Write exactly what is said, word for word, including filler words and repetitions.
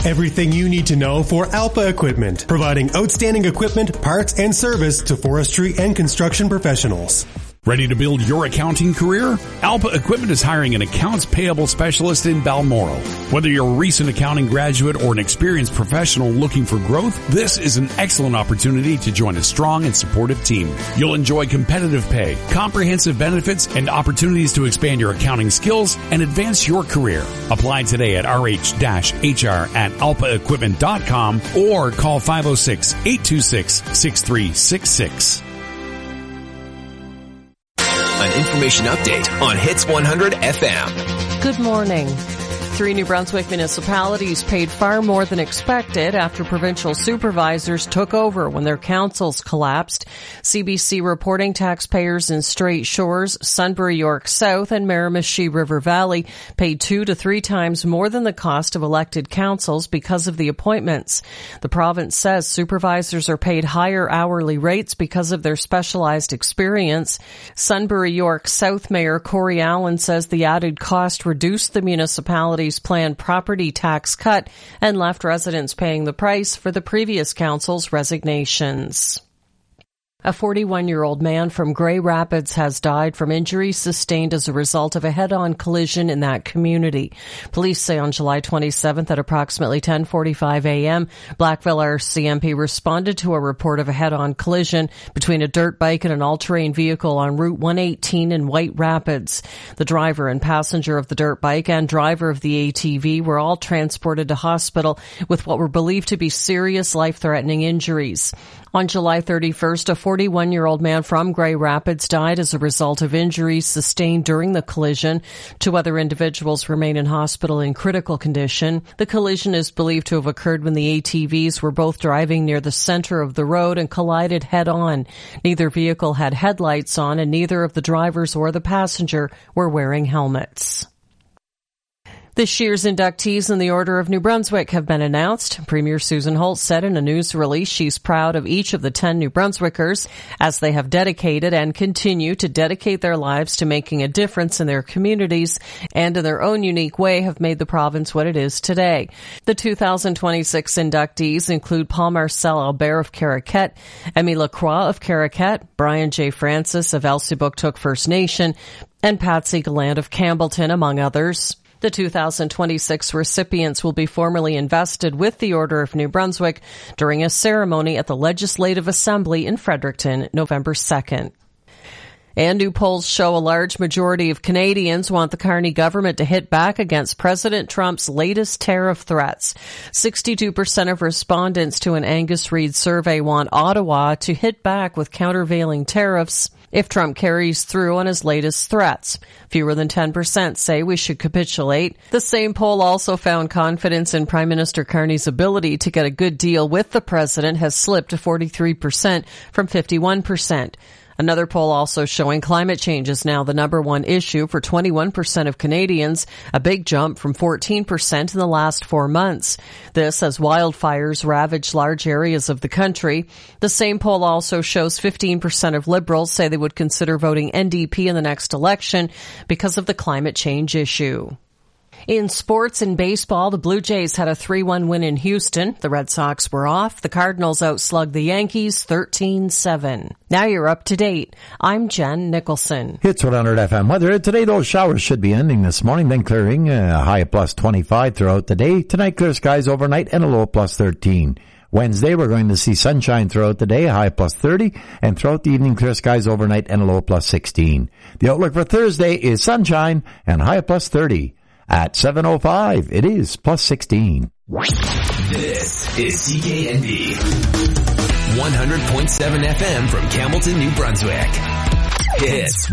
Everything you need to know for Alpha Equipment, providing outstanding equipment, parts, and service to forestry and construction professionals. Ready to build your accounting career? Alpha Equipment is hiring an accounts payable specialist in Balmoral. Whether you're a recent accounting graduate or an experienced professional looking for growth, this is an excellent opportunity to join a strong and supportive team. You'll enjoy competitive pay, comprehensive benefits, and opportunities to expand your accounting skills and advance your career. Apply today at r h h r at alpha equipment dot com or call five oh six, eight two six, six three six six. An information update on Hits one hundred F M. Good morning. Three New Brunswick municipalities paid far more than expected after provincial supervisors took over when their councils collapsed. C B C reporting taxpayers in Strait Shores, Sunbury York South, and Miramichi River Valley paid two to three times more than the cost of elected councils because of the appointments. The province says supervisors are paid higher hourly rates because of their specialized experience. Sunbury York South Mayor Corey Allen says the added cost reduced the municipality's planned property tax cut and left residents paying the price for the previous council's resignations. A forty-one-year-old man from Grey Rapids has died from injuries sustained as a result of a head-on collision in that community. Police say on July twenty-seventh at approximately ten forty-five a.m., Blackville R C M P responded to a report of a head-on collision between a dirt bike and an all-terrain vehicle on Route one eighteen in White Rapids. The driver and passenger of the dirt bike and driver of the A T V were all transported to hospital with what were believed to be serious life-threatening injuries. On July thirty-first, a forty-one-year-old man from Grey Rapids died as a result of injuries sustained during the collision. Two other individuals remain in hospital in critical condition. The collision is believed to have occurred when the A T Vs were both driving near the center of the road and collided head-on. Neither vehicle had headlights on, and neither of the drivers or the passenger were wearing helmets. This year's inductees in the Order of New Brunswick have been announced. Premier Susan Holt said in a news release she's proud of each of the ten New Brunswickers as they have dedicated and continue to dedicate their lives to making a difference in their communities and in their own unique way have made the province what it is today. The two thousand twenty-six inductees include Paul Marcel Albert of Caraquet, Emmy Lacroix of Caraquet, Brian J. Francis of Elsipogtog First Nation, and Patsy Gallant of Campbellton, among others. The two thousand twenty-six recipients will be formally invested with the Order of New Brunswick during a ceremony at the Legislative Assembly in Fredericton, November second. And new polls show a large majority of Canadians want the Carney government to hit back against President Trump's latest tariff threats. sixty-two percent of respondents to an Angus Reid survey want Ottawa to hit back with countervailing tariffs if Trump carries through on his latest threats. Fewer than ten percent say we should capitulate. The same poll also found confidence in Prime Minister Carney's ability to get a good deal with the president has slipped to forty-three percent from fifty-one percent. Another poll also showing climate change is now the number one issue for twenty-one percent of Canadians, a big jump from fourteen percent in the last four months. This as wildfires ravage large areas of the country. The same poll also shows fifteen percent of Liberals say they would consider voting N D P in the next election because of the climate change issue. In sports and baseball, the Blue Jays had a three one win in Houston. The Red Sox were off. The Cardinals outslugged the Yankees thirteen seven. Now you're up to date. I'm Jen Nicholson. Hits one hundred F M weather. Today, those showers should be ending this morning, then clearing. A high of plus twenty-five throughout the day. Tonight, clear skies overnight and a low of plus thirteen. Wednesday, we're going to see sunshine throughout the day, a high of plus thirty, and throughout the evening, clear skies overnight and a low of plus sixteen. The outlook for Thursday is sunshine and a high of plus thirty. At seven oh five, it is plus sixteen. This is C K N D, one hundred point seven F M from Campbellton, New Brunswick. Hits